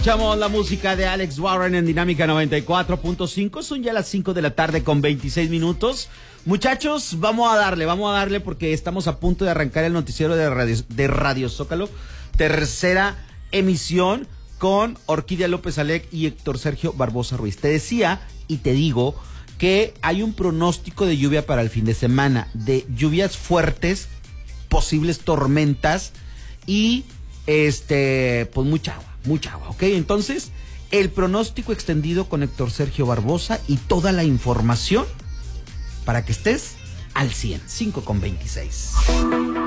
Escuchamos la música de Alex Warren en Dinámica 94.5. Son ya las 5 de la tarde con 26 minutos. Muchachos, vamos a darle porque estamos a punto de arrancar el noticiero de Radio Zócalo. Tercera emisión con Orquídea López Alec y Héctor Sergio Barbosa Ruiz. Te decía y te digo que hay un pronóstico de lluvia para el fin de semana, de lluvias fuertes, posibles tormentas y pues mucha agua, ¿ok? Entonces, el pronóstico extendido con Héctor Sergio Barbosa y toda la información para que estés al 100, 5:26.